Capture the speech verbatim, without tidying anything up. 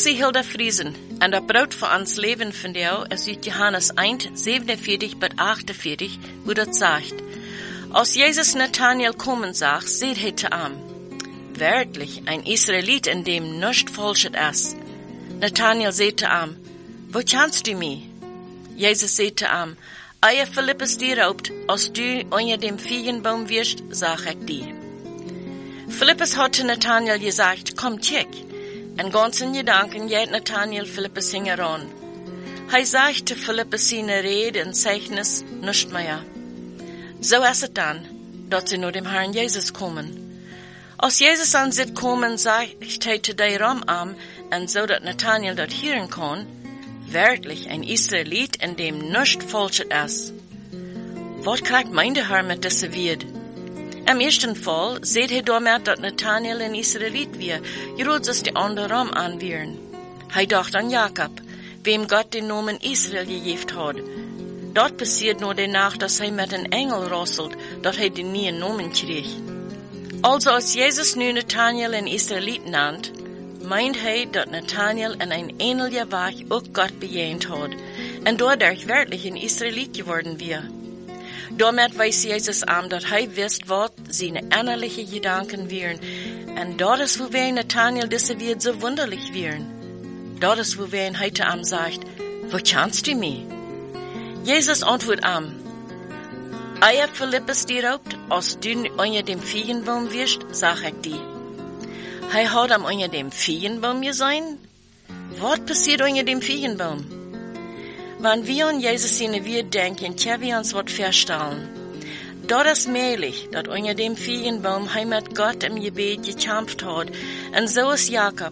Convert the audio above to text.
zie Hilda Friesen, en dat brood voor ons leven van jou is uit Johannes one, seventy-four bis achtundveertig, wo dat sagt. Als Jezus Nathanael kommen zag, seht hij te am. Werklich, ein Israelit, in dem nichts falsch ist. Nathanael sagte am, wo kannst du mich? Jesus sagte am, eie Philippus dir raubt, als du unter dem Feigenbaum wirst, sag ich dir. Philippus hatte Nathanael gesagt, komm, check. En ganz in Gedanken geht Nathanael Philippus hingeran. Hij sagte Philippus seine Rede en Zeichnis nicht mehr. So ist es dann, dass sie nur dem Herrn Jesus kommen. Als Jesus an sie kommen, sagt er zu der Raum an, und so dass Nathanael dort hören kann, wirklich ein Israelit, in dem nichts falsch ist. Was kriegt mein der Herr mit dieser Welt? Im ersten Fall seht ihr damit, dass Nathanael ein Israelit wir, gerade als die anderen Raum anwären. Er dachte an Jakob, wem Gott den Namen Israel gegeben hat. Dort passiert nur danach, dass er mit einem Engel rasselt, dass er den neuen Namen kriegt. Also als Jesus nun Nathanael ein Israelit nannt, meint er, dass Nathanael in ein ähnlicher Weg auch Gott bejahend hat und dadurch wirklich ein Israelit geworden wäre. Damit weiß Jesus an, dass er wisst, was seine innerlichen Gedanken wären. Und dort ist, wo wir Nathanael diese wird so wunderlich wären. Dort ist, wo wir ihn heute Abend sagt, wo kannst du mich? Jesus antwortet am, eie Philippus dir raubt, als du unter dem Feigenbaum wirst, sag ich dir. Er hat am unter dem Feigenbaum gesehen? Was passiert unter dem Feigenbaum? Wenn wir an Jesus seine Welt denken, können wir uns was feststellen. Dort ist möglich, dass unter dem Feigenbaum er mit Gott im Gebet gekämpft hat, und so ist Jakob